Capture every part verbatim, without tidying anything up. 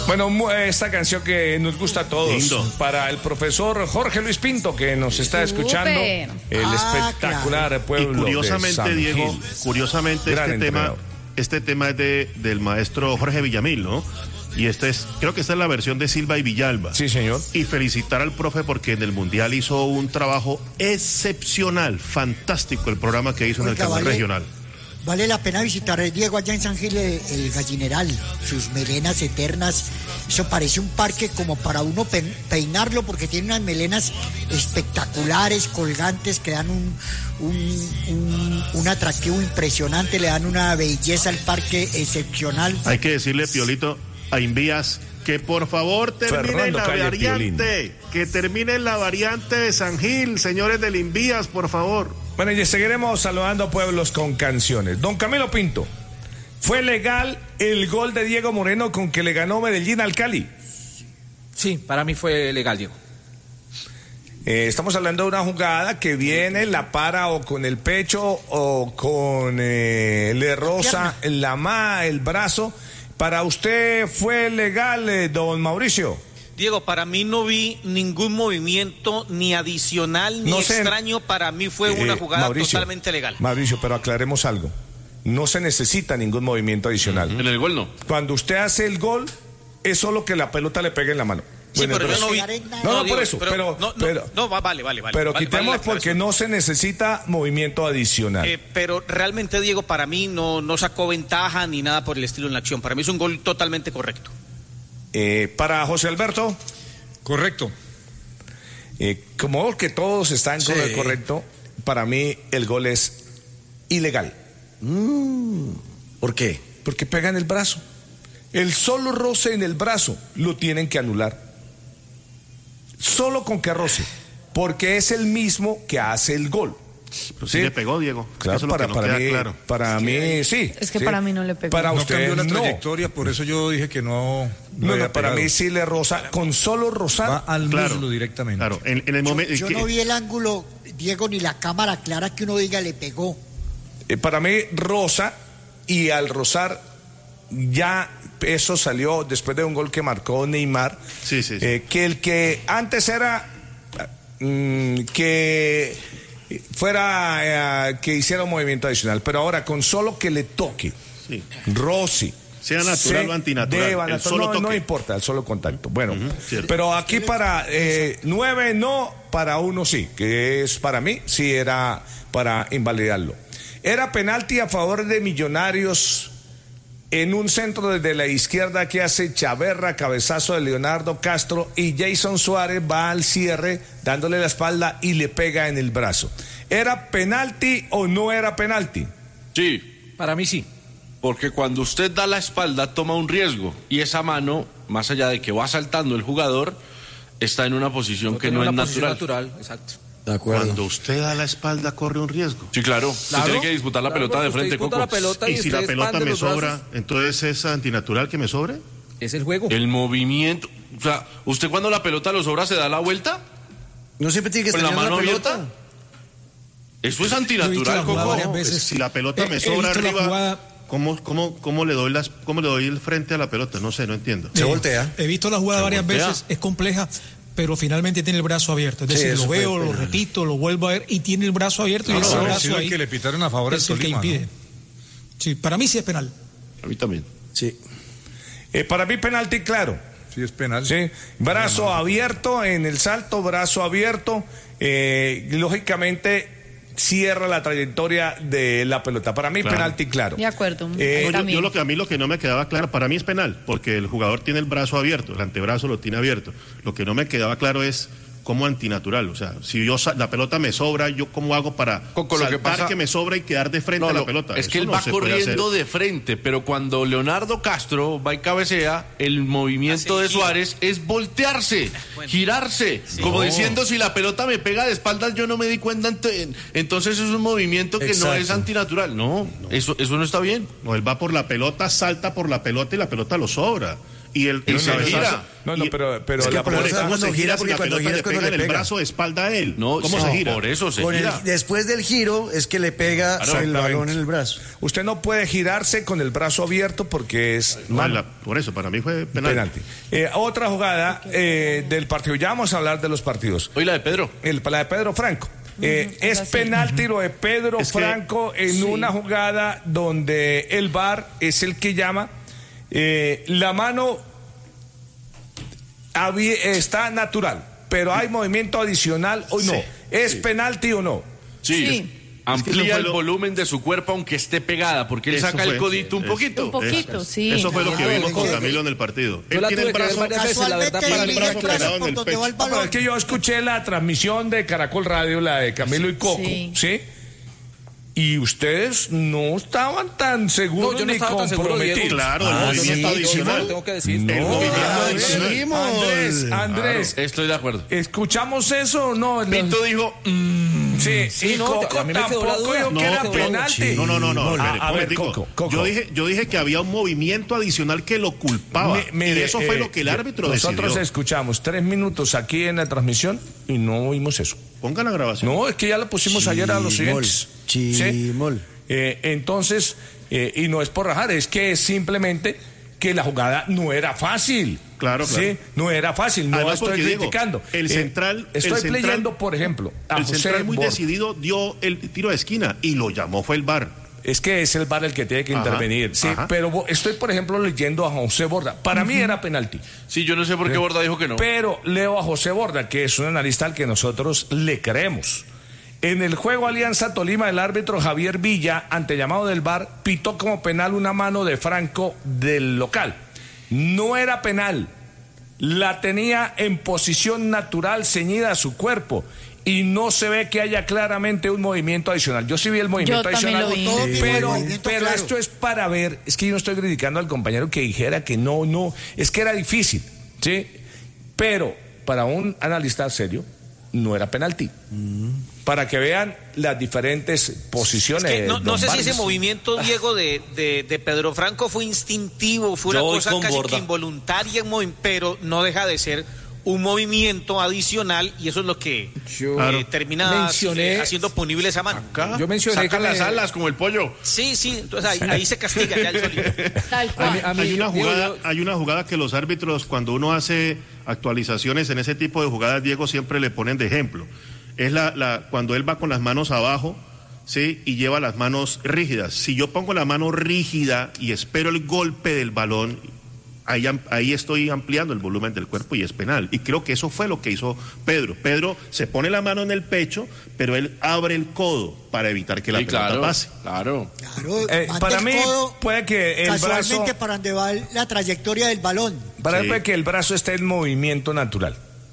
Bueno, esta canción que nos gusta a todos. Lindo. Para el profesor Jorge Luis Pinto, que nos está Super. escuchando. El ah, espectacular claro. pueblo. Y curiosamente, de San Diego, Gil. curiosamente, Gran este tema, este tema es de, del maestro Jorge Villamil, ¿no? Y este es, creo que esta es la versión de Silva y Villalba. Sí, señor. Y felicitar al profe porque en el Mundial hizo un trabajo excepcional, fantástico el programa que hizo Oiga, en el canal vale. regional. Vale la pena visitar, Diego, allá en San Gil, el Gallineral, sus melenas eternas. Eso parece un parque como para uno peinarlo, porque tiene unas melenas espectaculares, colgantes, que dan un, un, un, un atractivo impresionante, le dan una belleza al parque excepcional. Hay que decirle, Piolito, a Invías, que por favor terminen la variante, que terminen la variante de San Gil, señores del Invías, por favor. Bueno, y seguiremos saludando a pueblos con canciones. Don Camilo Pinto, ¿fue legal el gol de Diego Moreno con que le ganó Medellín al Cali? Sí, para mí fue legal, Diego. Eh, estamos hablando de una jugada que viene, la para o con el pecho o con eh, le roza la ma, el brazo. ¿Para usted fue legal, eh, don Mauricio? Diego, para mí no vi ningún movimiento ni adicional ni no sé, extraño. Para mí fue eh, una jugada Mauricio, totalmente legal. Mauricio, pero aclaremos algo. No se necesita ningún movimiento adicional. En el gol no. Cuando usted hace el gol, es solo que la pelota le pegue en la mano. Sí, bueno, pero yo no vi. No, no, no Diego, por eso. Pero, pero, no, no, pero, no, vale, vale, vale. Pero vale, quitemos vale porque no se necesita movimiento adicional. Eh, pero realmente, Diego, para mí no, no sacó ventaja ni nada por el estilo en la acción. Para mí es un gol totalmente correcto. Eh, para José Alberto. Correcto. Eh, como que todos están con sí. el correcto, para mí el gol es ilegal. Mm, ¿Por qué? Porque pega en el brazo. El solo roce en el brazo lo tienen que anular. Solo con que roce, porque es el mismo que hace el gol. Pero sí, sí le pegó, Diego. Claro, eso para, es lo que para no mí, queda claro. para mí sí. Es que sí. para mí no le pegó. Para no usted cambió la no. trayectoria, por eso yo dije que no. No, no para mí sí le roza, con solo rozar. Va al claro, muslo directamente. Claro, en, en el momento. Yo, yo que... no vi el ángulo, Diego, ni la cámara clara que uno diga le pegó. Eh, para mí roza, y al rozar ya eso salió después de un gol que marcó Neymar. Sí, sí, sí. Eh, que el que antes era mmm, que fuera eh, que hiciera un movimiento adicional, pero ahora con solo que le toque, sí. roce, sea natural o antinatural, deba, el solo no, toque. No importa, el solo contacto. Bueno, uh-huh, pero aquí para eh, nueve no, para uno sí, que es para mí, sí era para invalidarlo. Era penalti a favor de Millonarios en un centro desde la izquierda que hace Chaverra, cabezazo de Leonardo Castro, y Jason Suárez va al cierre dándole la espalda y le pega en el brazo. ¿Era penalti o no era penalti? Sí. Para mí sí. Porque cuando usted da la espalda toma un riesgo, y esa mano, más allá de que va saltando el jugador, está en una posición no que no es natural. natural. Exacto. De acuerdo. Cuando usted da la espalda corre un riesgo. Sí, claro. ¿Claro? Usted tiene que disputar la claro, pelota de frente, Coco. La pelota y, y si la pelota me sobra, entonces es antinatural que me sobre. Es el juego. El movimiento. O sea, ¿usted cuando la pelota lo sobra se da la vuelta? No siempre tiene que ¿Con estar la mano la abierta? pelota. Eso es antinatural, Coco. Varias veces. Si la pelota me sobra arriba, jugada... ¿cómo, cómo, cómo, le doy las, ¿cómo le doy el frente a la pelota? No sé, no entiendo. Se voltea. He visto la jugada se varias voltea. veces, es compleja, pero finalmente tiene el brazo abierto. Es decir, sí, lo veo, lo repito, lo vuelvo a ver y tiene el brazo abierto. No, y ese no, brazo no, ahí que le pitaron a favor es el que impide. ¿No? Sí, para mí sí es penal. A mí también. Sí. Eh, para mí penalti, claro. Sí, es penal. Sí. Brazo no, no. abierto en el salto, brazo abierto. Eh, lógicamente cierra la trayectoria de la pelota. Para mí, claro. penalti, claro. De acuerdo. Eh, no, yo, yo lo que a mí lo que no me quedaba claro, para mí es penal, porque el jugador tiene el brazo abierto, el antebrazo lo tiene abierto. Lo que no me quedaba claro es como antinatural, o sea, si yo la pelota me sobra, yo cómo hago para Coco, saltar lo que, pasa... que me sobra y quedar de frente no, a la no, pelota. Es que Eso él no va se corriendo de frente, pero cuando Leonardo Castro va y cabecea, el movimiento de Suárez es voltearse, bueno. girarse, sí. como no. diciendo, si la pelota me pega de espaldas, yo no me di cuenta, entonces es un movimiento que Exacto. no es antinatural. No, no. Eso, eso no está bien. No, él va por la pelota, salta por la pelota y la pelota lo sobra. y el, y el se gira. No, no, pero, pero es que la por eso ¿cómo cuando se gira, gira porque si la cuando pelota gira le es cuando pega le en el pega. brazo de espalda a él? No, ¿Cómo no, se gira? por eso se Con el- gira. después del giro es que le pega Claro, el balón en el brazo. Usted no puede girarse con el brazo abierto porque es No, mano. la- por eso, para mí fue penal. Penalti. Eh, otra jugada eh, del partido. Ya vamos a hablar de los partidos. Hoy la de Pedro. El, la de Pedro Franco. Eh, es penalti lo de Pedro Es que- Franco en sí. una jugada donde el V A R es el que llama. Eh, la mano habí- está natural, pero hay movimiento adicional o no. Sí, ¿Es sí. penalti o no? Sí. Sí. Amplía Es que eso fue el lo- volumen de su cuerpo aunque esté pegada, porque él Eso saca el fue, codito un es- poquito. Un poquito, sí. Eso fue lo que No, vimos no, con no. Camilo en el partido. Yo Él la tiene tuve el que ver brazo, varias veces, la verdad, Casualmente para el mí brazo dirige pegado claro en por el donde pecho. va el No, pero es balón. que yo escuché la transmisión de Caracol Radio, la de Camilo y Coco, ¿sí? Sí. Y ustedes no estaban tan seguros No, yo no ni estaba tan seguro, comprometidos. Diego. Claro, el Ah, movimiento sí, Yo adicional. tengo que decir. El No, movimiento a ver, adicional. Seguimos. Andrés, Andrés, Claro, estoy de acuerdo. ¿escuchamos eso o no? Pinto dijo, mm, Sí, Sí, y no, Coco a mí me quedó la tampoco duda. dijo No, que era no, penalti. No, no, no, no. A- espere, a ver, momentico. Coco, Coco. Yo dije, yo dije que había un movimiento adicional que lo culpaba. Mi- mire, y eso fue eh, lo que el árbitro Nosotros decidió. escuchamos tres minutos aquí en la transmisión y no oímos eso. Pongan la grabación. No, es que ya lo pusimos ayer a los Chimol, siguientes. chimol. Eh, entonces, eh, y no es por rajar, es que es simplemente que la jugada no era fácil. Claro, claro. Sí, no era fácil, no Además, estoy porque, Diego, criticando. el Eh, central- el Estoy central- leyendo, por ejemplo, a El José central muy Borja. decidido dio el tiro de esquina y lo llamó fue el V A R. Es que es el V A R el que tiene que Ajá, intervenir. Sí, ajá. pero bo- estoy, por ejemplo, leyendo a José Borda. Para mí era penalti. sí, yo no sé por qué Borda dijo que no. Pero leo a José Borda, que es un analista al que nosotros le creemos. En el juego Alianza Tolima, el árbitro Javier Villa, ante llamado del V A R, pitó como penal una mano de Franco del local. No era penal. La tenía en posición natural, ceñida a su cuerpo. Y no se ve que haya claramente un movimiento adicional. Yo sí vi el movimiento Yo también adicional. lo vi. Todos vimos el Pero, movimiento pero claro. esto es para ver. Es que yo no estoy criticando al compañero que dijera que no, no. Es que era difícil. ¿Sí? Pero para un analista serio, no era penalti. Para que vean las diferentes posiciones. Es que no, de no Don sé si Vargas. ese movimiento, Diego, de, de, de Pedro Franco fue instintivo, fue Yo una voy cosa con casi Borda. que involuntaria, movi- pero no deja de ser un movimiento adicional y eso es lo que Yo eh, Claro. termina mencioné- eh, haciendo punible esa mano. Acá, Yo mencioné saca que las me- alas como el pollo. Sí, sí, entonces ahí, ahí se castiga ya el solito. Tal A mí- cual. a mí, Hay una Diego, jugada, yo- hay una jugada que los árbitros, cuando uno hace actualizaciones en ese tipo de jugadas, Diego, siempre le ponen de ejemplo. Es la, la cuando él va con las manos abajo, ¿sí? Y lleva las manos rígidas. Si yo pongo la mano rígida y espero el golpe del balón, ahí, am- ahí estoy ampliando el volumen del cuerpo y es penal. Y creo que eso fue lo que hizo Pedro. Pedro se pone la mano en el pecho, pero él abre el codo para evitar que la Sí, pelota claro, pase. claro. Claro, Eh, manda para el mí codo puede que el casualmente brazo- para donde va la trayectoria del balón. Para Sí. mí puede que el brazo esté en movimiento natural.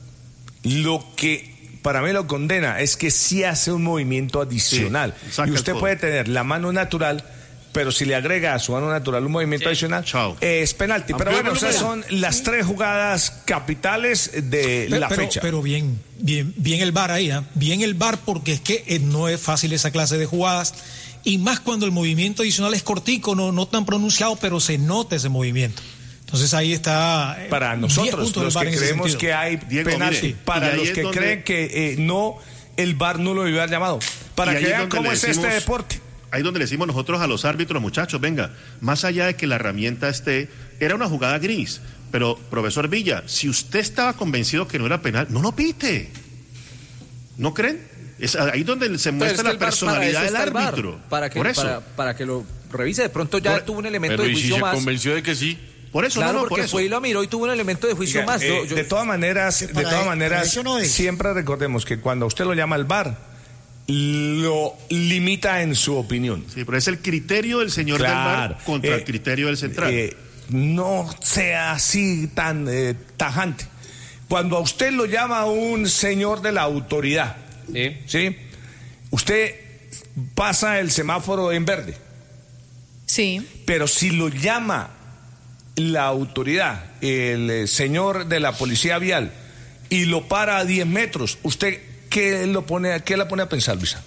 Lo que para mí lo condena es que sí hace un movimiento adicional. Sí, saca y el usted codo. puede tener la mano natural, pero si le agrega a su mano natural un movimiento Sí. adicional, Chao. eh, es penalti. Pero Amplió bueno, el esas son volumen. las tres jugadas capitales de Pero, la pero- fecha. pero bien, bien, bien el V A R ahí, ¿ah? Bien el V A R porque es que eh, no es fácil esa clase de jugadas y más cuando el movimiento adicional es cortico, no, no tan pronunciado, pero se nota ese movimiento. Entonces ahí está. eh, Para diez nosotros, puntos del los V A R que en ese creemos sentido. que hay Diego, penalti, mire, y para ahí los es que donde- creen que eh, no, el V A R no lo debió haber llamado. Para Y ahí que es vean donde cómo le es decimos- este deporte. Ahí donde le decimos nosotros a los árbitros, muchachos, venga, más allá de que la herramienta esté, era una jugada gris, pero profesor Villa, si usted estaba convencido que no era penal, no lo pite. ¿No creen? Es ahí donde se Pero muestra es que la el V A R para personalidad eso del está el V A R, árbitro. Para que, Por eso. para, para que lo revise. De pronto ya Por- tuvo un elemento Pero de y si juicio se más. convenció de que sí. Por eso, Claro, no, no, porque por eso. fue y lo miró y tuvo un elemento de juicio Oiga, más. eh, Yo- yo- de todas maneras, Que de para- todas para maneras, eso no es. siempre recordemos que cuando usted lo llama al V A R, lo limita en su opinión. Sí, pero es el criterio del señor del V A R Claro. contra Eh, el criterio del central. eh, no sea así tan eh, tajante. Cuando a usted lo llama un señor de la autoridad, ¿sí? Usted pasa el semáforo en verde, Sí. pero si lo llama la autoridad, el eh, señor de la policía vial, y lo para a diez metros, ¿usted qué, lo pone, qué la pone a pensar, Luisa?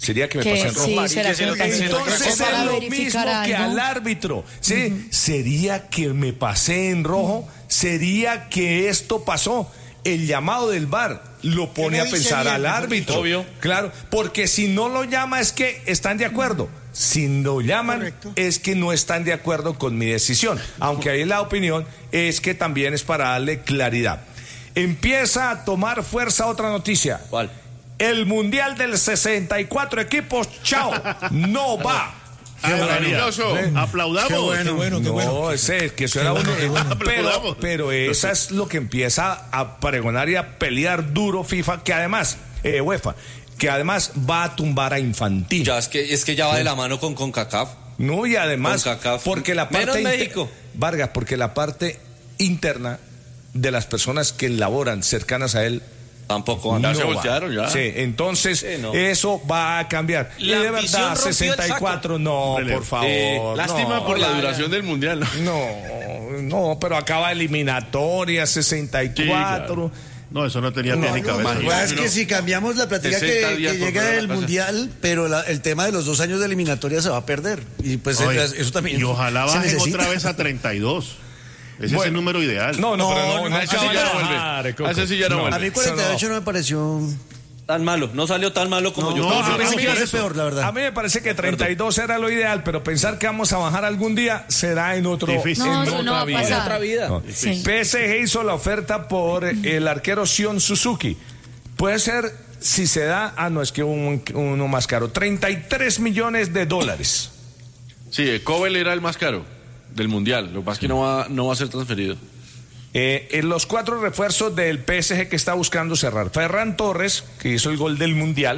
Sería que me Que pasé en rojo. sí, será que me pasé en rojo. Entonces O para es lo verificar mismo que algo. al árbitro. ¿Sí? Sería que me pasé en rojo. Sería que esto pasó. El llamado del V A R lo pone no a hice pensar bien, al mejor árbitro. dicho. Obvio. Claro, porque si no lo llama es que están de acuerdo. Si lo llaman Correcto. es que no están de acuerdo con mi decisión. Aunque ahí la opinión es que también es para darle claridad. Empieza a tomar fuerza otra noticia. ¿Cuál? El Mundial del sesenta y cuatro equipos, chao, no va. Qué maravilloso. ¿Eh? Aplaudamos. Qué bueno, qué bueno, qué No, bueno. ese, que eso era bueno, un- qué bueno. pero, Aplaudamos. pero esa es lo que empieza a pregonar y a pelear duro FIFA, que además, eh, UEFA, que además va a tumbar a Infantino. Ya, es que, es que ya va de la mano con CONCACAF. No, y además, CONCACAF. porque la parte Menos inter- México. Vargas, porque la parte interna de las personas que laboran cercanas a él Tampoco van Ya a se no voltearon, va. ya. Sí, entonces Sí, no. eso va a cambiar. Y La de ambición verdad, rompió el sesenta y cuatro, no, Relevo. por favor. Sí, Lástima no, por la ya, duración del mundial, ¿no? No, no, pero acaba eliminatoria, sesenta y cuatro. No, eso no tenía No, pie ni no, cabeza. lo que pasa es que si cambiamos la plática que, sesenta días que por llega fuera de el la casa. mundial, pero la- el tema de los dos años de eliminatoria se va a perder. Y pues Oye, eso también. y ojalá se bajen necesita. otra vez a treinta y dos. Ese es Bueno. el número ideal. No, no, No, pero no, no, no, ese acaba sí ya de no vuelve. bajar, Coco. Ese sí ya no vuelve. A mí cuarenta y ocho no me pareció. Tan malo, no salió tan malo como No, yo no, pensé. a mí a me mí parece eso- peor, la verdad. A mí me parece que treinta y dos era lo ideal, pero pensar que vamos a bajar algún día será en otro Difícil. en No, eso otra no va a vida. pasar. Otra vida. No. Sí. P S G hizo la oferta por el arquero Sion Suzuki. Puede ser, si se da, ah, no, es que un, uno más caro, treinta y tres millones de dólares. Sí, Cobel era el más caro del mundial. Lo que pasa es que no va, no va a ser transferido. Eh, en los cuatro refuerzos del P S G que está buscando cerrar: Ferran Torres, que hizo el gol del Mundial,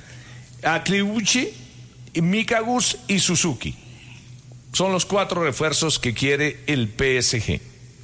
Akliuchi, Mika Gus y Suzuki. Son los cuatro refuerzos que quiere el P S G.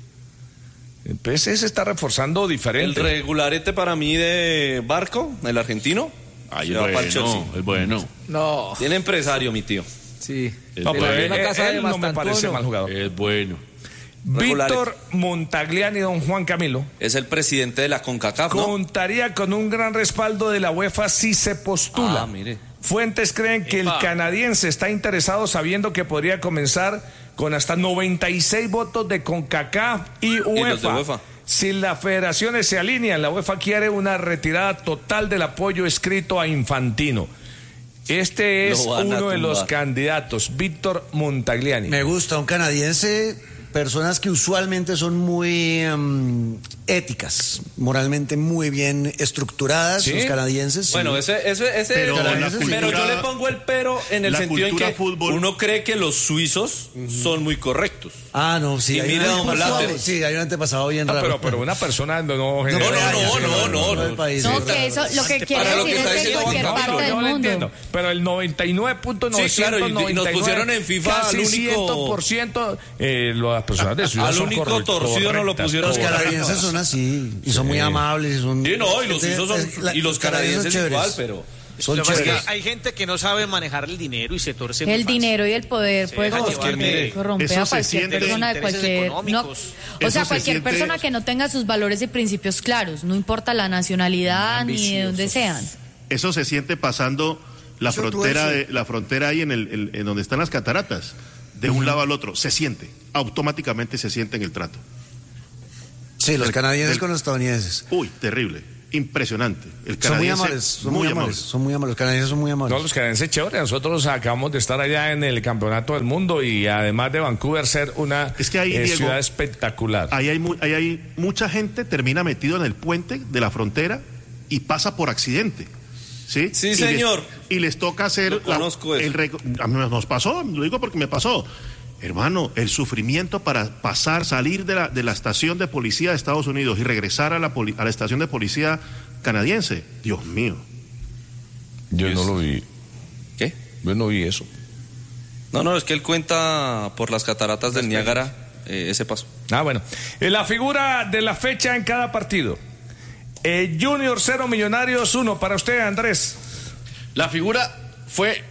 El P S G se está reforzando El diferente. regularete para mí de Barco, el argentino. Ay, se es va para el bueno, Chelsea. es bueno. No, Tiene empresario, mi tío. sí. No, Es pero bueno. él, la casa él de no me Mastantuono. parece mal jugador. Es bueno. Víctor Montagliani, don Juan Camilo, Es el presidente de la CONCACAF, ¿no? contaría con un gran respaldo de la UEFA si se postula. Ah, mire. Fuentes creen que Epa. el canadiense está interesado, sabiendo que podría comenzar con hasta noventa y seis votos de CONCACAF y los de UEFA. UEFA. Si las federaciones se alinean, la UEFA quiere una retirada total del apoyo escrito a Infantino. Este Lo es van a uno de los tumbar. candidatos, Víctor Montagliani. Me gusta un canadiense, personas que usualmente son muy em, éticas, moralmente muy bien estructuradas, ¿Sí? los canadienses. sí. Bueno, ese, ese, ese Pero pero, la cultura- yo le pongo el pero en el la sentido en cultura que fútbol- uno cree que los suizos son muy correctos. Ah, no, sí. Y hay mira, un don antepasado- Blatter. Sí, hay un antepasado bien No, raro. pero, pero una persona no, no, no, genera- no, no, no, no. del país, No, sí. que eso lo que quiere Para lo decir que está es de diciendo cualquier Juan parte Pablo, del yo lo mundo. entiendo, pero el noventa y nueve punto nueve Sí, claro, y- y nos pusieron en FIFA casi al único- cien por ciento, eh, las personas de ciudad Al son único corre- torcido no lo correctas, pusieron. Los correctas. canadienses son así, y son muy amables. Y, son, Sí, no, y los gente- suizos son, es- la- y los canadienses son igual, chéveres. pero... Son Lo que pasa es chéveres. que hay gente que no sabe manejar el dinero y se torce muy El fácil. dinero y el poder Se puede deja corromper, llevar de- corromper eso a se cualquier siente- persona de intereses cualquier económicos. no, o Eso sea se cualquier siente- persona que no tenga sus valores y principios claros, no importa la nacionalidad ni de dónde sean. Eso se siente pasando la Eso tú frontera, dices. de, la frontera ahí en, el, el- en donde están las cataratas, de un lado al otro. Se siente, automáticamente se siente en el trato. Sí, los Del- canadienses del- con los estadounidenses. Uy, terrible, impresionante. El Son muy canadiense, amables, son muy, amables, son muy amables. Los canadienses son muy amables. No, los canadienses chévere. Nosotros acabamos de estar allá en el campeonato del mundo y además de Vancouver ser una Es que ahí, eh, Diego, ciudad espectacular. Ahí hay, mu- ahí hay mucha gente termina metido en el puente de la frontera y pasa por accidente. Sí, Sí, Y les- señor. y les toca hacer. Lo conozco eso. el reco- a mí nos pasó, lo digo porque me pasó. Hermano, el sufrimiento para pasar, salir de la, de la estación de policía de Estados Unidos y regresar a la, poli- a la estación de policía canadiense. Dios mío. Yo no lo vi. ¿Qué? Yo no vi eso. No, no, es que él cuenta por las cataratas del Niágara eh, ese paso. Ah, bueno. Eh, La figura de la fecha en cada partido. Eh, Junior cero, Millonarios uno. Para usted, Andrés. La figura fue.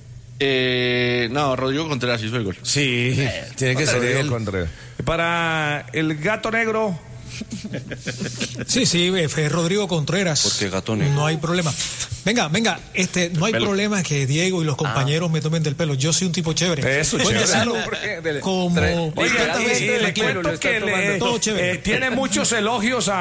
Eh, no, Rodrigo Contreras hizo el gol. Sí, tiene que ser Rodrigo él. Contreras. Para el Gato Negro. Sí, sí, fue Rodrigo Contreras. Porque gato negro. No hay problema. Venga, venga, este, no hay Pelo. problema que Diego y los compañeros ah. me tomen del pelo. Yo soy un tipo chévere. Eso, Pueden chévere. decirlo como... Oiga, y, y le cuento que le, eh, tiene muchos elogios a,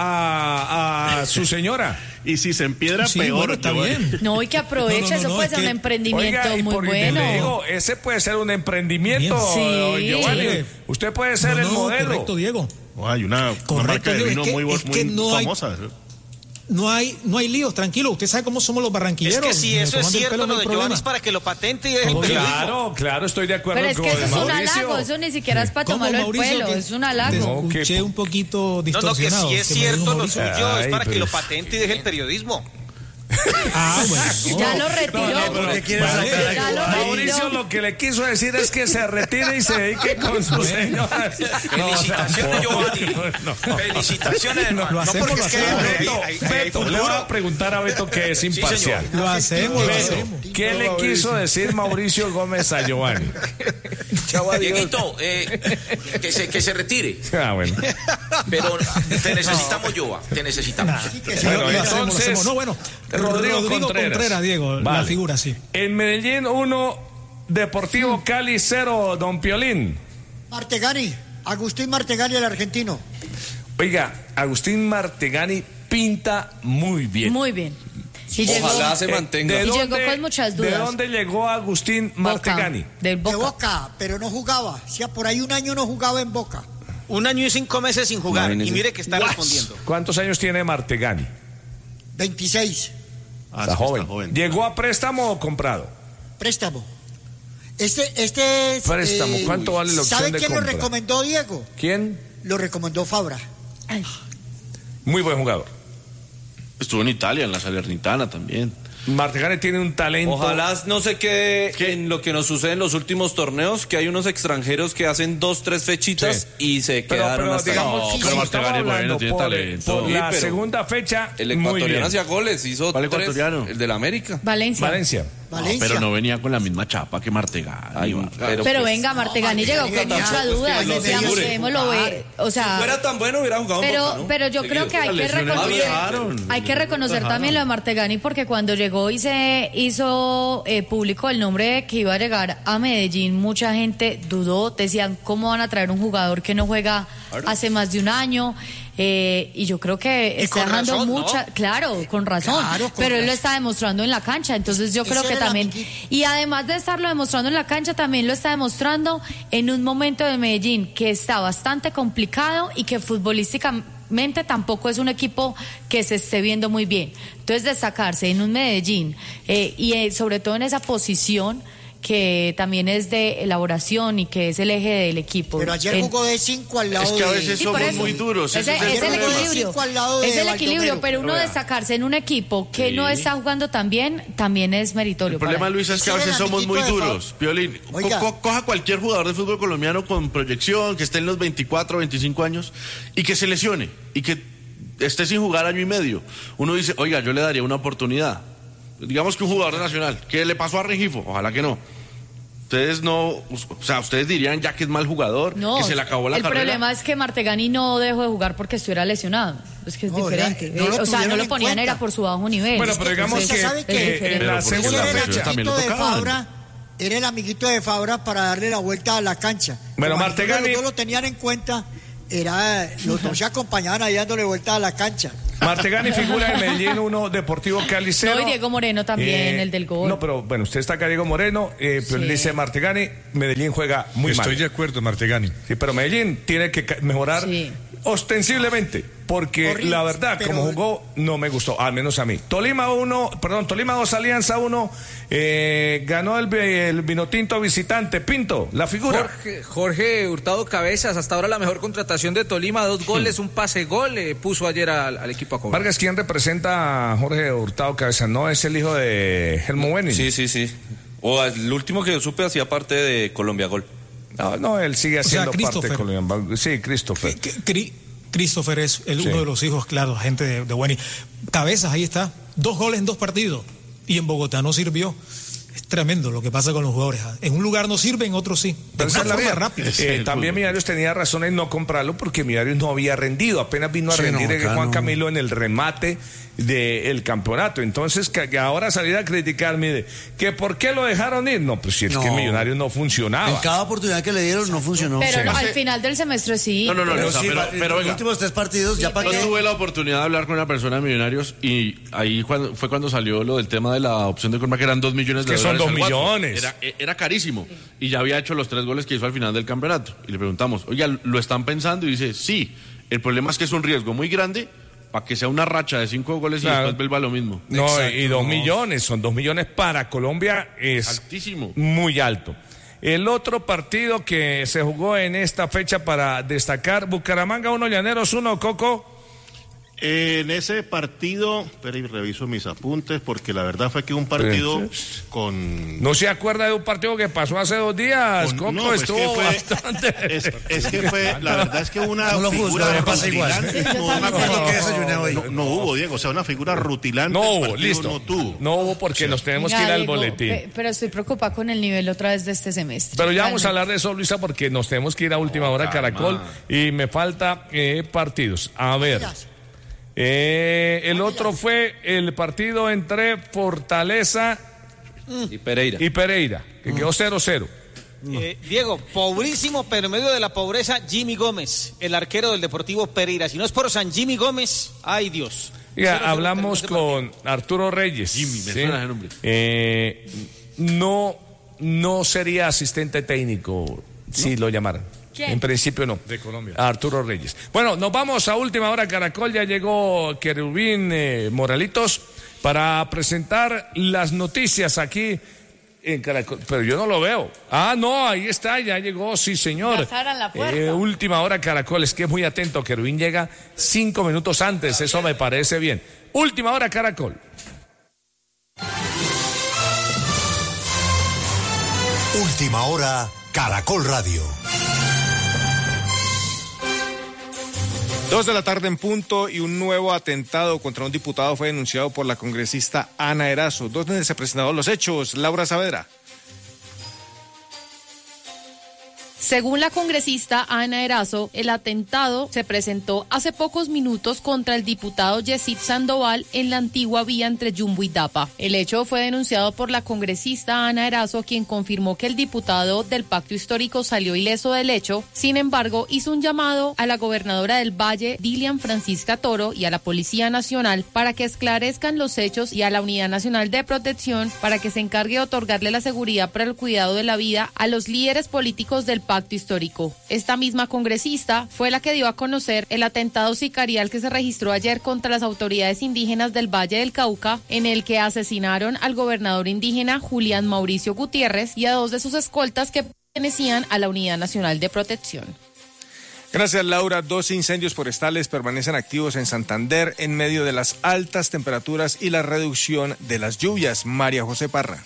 a, a su señora. Y si se empiedra, sí, peor. Bueno, está bien. No, y que aproveche, no, no, no, no, eso puede ser que... un emprendimiento Oiga, muy bueno. Le digo, ese puede ser un emprendimiento, sí. Giovanni. Sí. Usted puede ser no, el no, modelo. Correcto, Diego. Oh, hay una, correcto, una marca de Diego, vino es que, muy, es muy que no famosa. Hay... No hay, no hay líos, tranquilo. Usted sabe cómo somos los barranquilleros. Es que si eso es cierto, pelo, lo no de Giovanni es para que lo patente y deje el periodismo. Claro, claro, estoy de acuerdo con con Pero es que eso es un Mauricio. halago, eso ni siquiera es para tomarlo el pelo, es un halago. No, escuché un poquito distorsionado. No, no, que si es que cierto lo suyo Ay, es para pues. que lo patente y deje el periodismo. Ah, bueno. No. Ya lo retiró. No, no, pero ¿qué quiere Vale. sacar Ya lo Mauricio retiró. lo que le quiso decir es que se retire y se dedique con su señora. Felicitaciones, Giovanni. No. Felicitaciones, hermano. Lo hacemos, no, porque lo es que hacemos. hay- Beto, hay- hay Beto, le futuro. voy a preguntar a Beto que es imparcial. Lo hacemos, lo Beto, hacemos. ¿qué le quiso decir Mauricio Gómez a Giovanni? Dieguito, eh, que, se, que se retire. Ah, bueno. Pero te necesitamos, Joa. Te necesitamos. Bueno, Lo hacemos, lo entonces, hacemos. No, bueno, Rodrigo Rodrigo, Contreras. Contreras, Diego, Vale. la figura, sí. En Medellín uno, Deportivo Cali cero, Don Piolín. Martegani, Agustín Martegani, el argentino. Oiga, Agustín Martegani pinta muy bien. Muy bien. Y llegó, Ojalá se Eh, mantenga. ¿de Y dónde- llegó con muchas dudas. ¿De dónde llegó Agustín Martegani? Boca, del De Boca. Boca, pero no jugaba. Si por ahí un año no jugaba en Boca. Un año y cinco meses sin jugar. Imagínese. Y mire que está respondiendo. ¿Cuántos años tiene Martegani? veintiséis. Ah, Está sí, joven. está joven. ¿Llegó a préstamo o comprado? Préstamo. Este, este es. Préstamo, ¿cuánto vale la opción ¿Sabe de quién compra? lo recomendó, Diego? ¿Quién? Lo recomendó Fabra. Muy buen jugador. Estuvo en Italia, en la Salernitana también. Martegani tiene un talento. Ojalá no se quede en lo que nos sucede en los últimos torneos, que hay unos extranjeros que hacen dos, tres fechitas Sí. y se Pero, quedaron pero hasta digamos, ahí. sí, pero sí, Martegani, estamos bueno, hablando tiene por, talento. por Sí, la pero segunda fecha. El muy ecuatoriano bien. hacía goles, hizo ¿Cuál tres, ecuatoriano? el del América. Valencia. Valencia. Valencia. Pero no venía con la misma chapa que Martegani. Ay, va. pero, Pero pues, venga, Martegani llegó con venía, mucha pues, duda. que lo Decíamos asegure. que démoslo ver. O si sea, fuera tan bueno hubiera jugado en pero, Boca, ¿no? pero yo creo que hay que lesiones reconocer, dejaron. hay que reconocer también lo de Martegani, porque cuando llegó y se hizo eh, público el nombre de que iba a llegar a Medellín, mucha gente dudó, decían cómo van a traer un jugador que no juega hace más de un año. Eh, y yo creo que Y está con dejando razón, ¿no? mucha, claro, con razón, Claro, con pero él lo razón. está demostrando en la cancha, entonces yo Ese creo que era el también, amiguito. y además de estarlo demostrando en la cancha, también lo está demostrando en un momento de Medellín que está bastante complicado y que futbolísticamente tampoco es un equipo que se esté viendo muy bien. Entonces destacarse en un Medellín eh, y eh, sobre todo en esa posición que también es de elaboración y que es el eje del equipo. Pero ayer En- jugó de cinco al lado Es que a de... veces Sí, por somos eso. muy duros. Ese- ese es, es el el problema. equilibrio. Cinco al lado de Es el Baldomero. equilibrio, pero uno Pero vea. destacarse en un equipo que no Sí. está jugando tan bien, también es meritorio. El problema, para él. Luis, es que a Ese era veces el somos muy amiguito de duros. Piolín, co- Oiga. co- coja cualquier jugador de fútbol colombiano con proyección, que esté en los veinticuatro, veinticinco años, y que se lesione, y que esté sin jugar año y medio. Uno dice, oiga, yo le daría una oportunidad. Digamos que un jugador de Nacional, ¿qué le pasó a Rengifo? Ojalá que no. Ustedes no, o sea, ustedes dirían ya que es mal jugador, No, que se le acabó la el carrera. problema es que Martegani no dejó de jugar porque estuviera lesionado. Es que es No, diferente. era- no lo Eh, o sea, no tuvieron lo en ponían, cuenta. era por su bajo nivel. Bueno, pero digamos Usted que sabe que eh, diferente. en la Pero porque segunda Ese era el fecha. también amiguito le de tocaban. Fabra, era el amiguito de Fabra para darle la vuelta a la cancha. Bueno, Como Martegani- Los dos lo tenían en cuenta, era, los dos se acompañaban ahí dándole vuelta a la cancha. Martegani figura en Medellín uno, Deportivo Cali cero. No, y Diego Moreno también, el del gol. No, pero bueno, usted está acá, Diego Moreno, eh, pero Sí. dice Martegani, Medellín juega muy Estoy mal. de acuerdo, Martegani. Sí, pero Medellín tiene que ca- mejorar Sí. ostensiblemente, porque Horrible, la verdad, pero- como jugó, no me gustó, al menos a mí. Tolima uno, perdón, Tolima dos, Alianza uno, eh, ganó el, el Vinotinto visitante, Pinto, la figura. Jorge, Jorge Hurtado Cabezas, hasta ahora la mejor contratación de Tolima, dos goles, un pase gol, eh, puso ayer al, al equipo a cobrar. Vargas, ¿quién representa a Jorge Hurtado Cabeza? ¿No es el hijo de Helmo Wenning? Sí, sí, sí. O el último que yo supe hacía parte de Colombia Gol. No, no, él sigue sea, haciendo parte de Christopher. Colombia. Sí, Christopher. Que- que- Cri- Christopher es el, Sí. uno de los hijos, claro, gente de, de Wenny. Cabezas, ahí está. Dos goles en dos partidos. Y en Bogotá no sirvió. Es tremendo lo que pasa con los jugadores. En un lugar no sirve, en otro sí. Pero esa es la vida rápida. Eh, también Millonarios tenía razón en no comprarlo porque Millonarios no había rendido. Apenas vino a sí, rendir no, Juan no. Camilo en el remate del campeonato. Entonces, que, que ahora salir a criticar, mire, que por qué lo dejaron ir. No, pues si es no. que Millonarios no funcionaba. En cada oportunidad que le dieron no funcionó. Pero sí. no, al final del semestre sí. No, no, no, pero, no, sí, pero, pero, pero los últimos tres partidos, sí, ya para Yo qué. tuve la oportunidad de hablar con una persona de Millonarios y ahí cuando, fue cuando salió lo del tema de la opción de compra, que eran dos millones de que dólares. Que son dos millones. Era, era carísimo. Y ya había hecho los tres goles que hizo al final del campeonato. Y le preguntamos, oiga, ¿lo están pensando? Y dice, sí. El problema es que es un riesgo muy grande para que sea una racha de cinco goles claro. y después vuelva lo mismo. No, exacto, y dos no. millones, son dos millones para Colombia, es altísimo, muy alto. El otro partido que se jugó en esta fecha para destacar, Bucaramanga uno, Llaneros uno, Coco. En ese partido, pero reviso mis apuntes porque la verdad fue que un partido pero, con... ¿No se acuerda de un partido que pasó hace dos días? Con, Coco no, pues estuvo que fue, bastante... Es, es que fue, la verdad es que una no figura rutilante. No, no, no, no, no hubo, Diego, o sea, una figura rutilante. No hubo, listo. No, tuvo. no hubo porque sí. nos tenemos Mira, que ir al Diego, boletín. Pe, pero estoy preocupada con el nivel otra vez de este semestre. Pero ya vamos a hablar de eso, Luisa, porque nos tenemos que ir a última hora a Caracol y me falta eh, partidos. A ver... Eh, el otro fue el partido entre Fortaleza y Pereira. Y Pereira, que quedó cero cero. Eh, Diego, pobrísimo, pero en medio de la pobreza, Jimmy Gómez, el arquero del Deportivo Pereira. Si no es por San Jimmy Gómez, ay Dios. Oiga, hablamos con Arturo Reyes. Jimmy, me ¿sí? suena ese nombre. Eh, no, no sería asistente técnico si ¿no? lo llamaran. ¿Quién? En principio no. De Colombia. Arturo Reyes. Bueno, nos vamos a última hora. Caracol, ya llegó Querubín eh, Moralitos para presentar las noticias aquí en Caracol. Pero yo no lo veo. Ah, no, ahí está, ya llegó, sí señor. La puerta. Eh, última hora Caracol, es que es muy atento. Querubín llega cinco minutos antes, eso me parece bien. Última hora Caracol. Última hora Caracol Radio. Dos de la tarde en punto y un nuevo atentado contra un diputado fue denunciado por la congresista Ana Erazo. ¿Dónde se presentaron los hechos? Laura Saavedra. Según la congresista Ana Erazo, el atentado se presentó hace pocos minutos contra el diputado Yesid Sandoval en la antigua vía entre Yumbo y Dapa. El hecho fue denunciado por la congresista Ana Erazo, quien confirmó que el diputado del Pacto Histórico salió ileso del hecho. Sin embargo, hizo un llamado a la gobernadora del Valle, Dilian Francisca Toro, y a la Policía Nacional para que esclarezcan los hechos y a la Unidad Nacional de Protección para que se encargue de otorgarle la seguridad para el cuidado de la vida a los líderes políticos del Pacto Histórico. Esta misma congresista fue la que dio a conocer el atentado sicarial que se registró ayer contra las autoridades indígenas del Valle del Cauca, en el que asesinaron al gobernador indígena Julián Mauricio Gutiérrez y a dos de sus escoltas que pertenecían a la Unidad Nacional de Protección. Gracias, Laura. Dos incendios forestales permanecen activos en Santander en medio de las altas temperaturas y la reducción de las lluvias. María José Parra.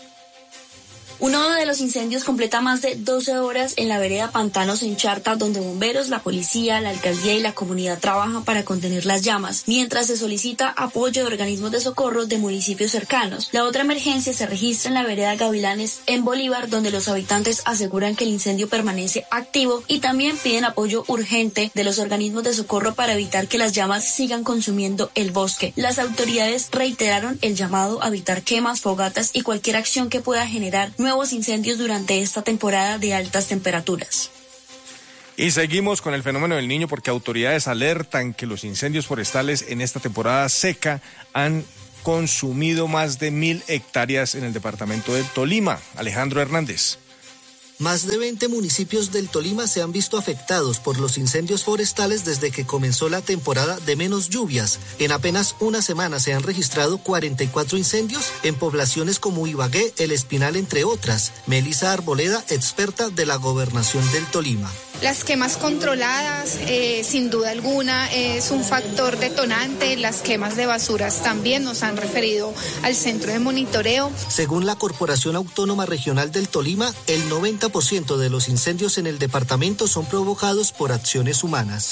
Uno de los incendios completa más de doce horas en la vereda Pantanos en Charta, donde bomberos, la policía, la alcaldía y la comunidad trabajan para contener las llamas, mientras se solicita apoyo de organismos de socorro de municipios cercanos. La otra emergencia se registra en la vereda Gavilanes en Bolívar, donde los habitantes aseguran que el incendio permanece activo y también piden apoyo urgente de los organismos de socorro para evitar que las llamas sigan consumiendo el bosque. Las autoridades reiteraron el llamado a evitar quemas, fogatas y cualquier acción que pueda generar nuevos nuevos incendios durante esta temporada de altas temperaturas. Y seguimos con el fenómeno del Niño porque autoridades alertan que los incendios forestales en esta temporada seca han consumido más de mil hectáreas en el departamento del Tolima. Alejandro Hernández. Más de veinte municipios del Tolima se han visto afectados por los incendios forestales desde que comenzó la temporada de menos lluvias. En apenas una semana se han registrado cuarenta y cuatro incendios en poblaciones como Ibagué, El Espinal, entre otras. Melissa Arboleda, experta de la Gobernación del Tolima. Las quemas controladas, eh, sin duda alguna, es un factor detonante. Las quemas de basuras también nos han referido al centro de monitoreo. Según la Corporación Autónoma Regional del Tolima, el noventa por ciento de los incendios en el departamento son provocados por acciones humanas.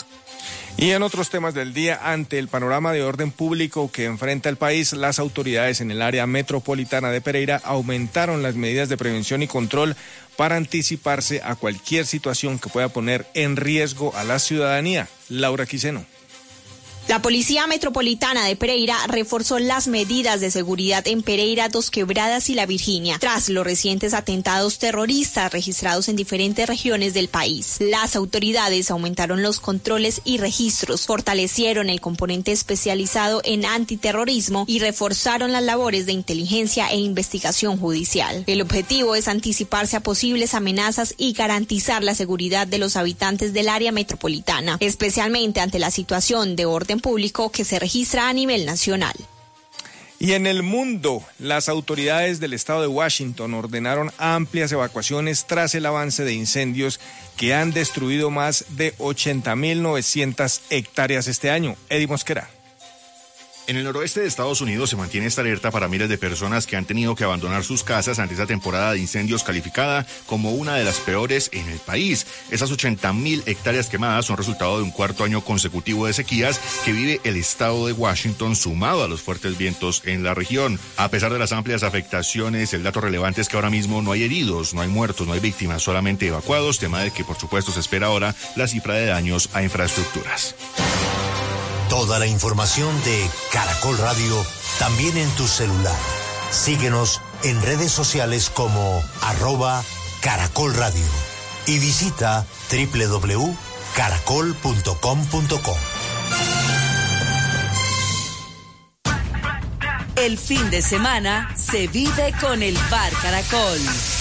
Y en otros temas del día, ante el panorama de orden público que enfrenta el país, las autoridades en el área metropolitana de Pereira aumentaron las medidas de prevención y control para anticiparse a cualquier situación que pueda poner en riesgo a la ciudadanía. Laura Quiseno. La Policía Metropolitana de Pereira reforzó las medidas de seguridad en Pereira, Dos Quebradas y La Virginia, tras los recientes atentados terroristas registrados en diferentes regiones del país. Las autoridades aumentaron los controles y registros, fortalecieron el componente especializado en antiterrorismo y reforzaron las labores de inteligencia e investigación judicial. El objetivo es anticiparse a posibles amenazas y garantizar la seguridad de los habitantes del área metropolitana, especialmente ante la situación de orden público que se registra a nivel nacional. Y en el mundo, las autoridades del estado de Washington ordenaron amplias evacuaciones tras el avance de incendios que han destruido más de ochenta mil novecientas hectáreas este año. Eddie Mosquera. En el noroeste de Estados Unidos se mantiene esta alerta para miles de personas que han tenido que abandonar sus casas ante esta temporada de incendios calificada como una de las peores en el país. Esas ochenta mil hectáreas quemadas son resultado de un cuarto año consecutivo de sequías que vive el estado de Washington, sumado a los fuertes vientos en la región. A pesar de las amplias afectaciones, el dato relevante es que ahora mismo no hay heridos, no hay muertos, no hay víctimas, solamente evacuados, tema de que por supuesto se espera ahora la cifra de daños a infraestructuras. Toda la información de Caracol Radio también en tu celular. Síguenos en redes sociales como arroba Caracol Radio y visita doble u doble u doble u punto caracol punto com punto co. El fin de semana se vive con el Bar Caracol.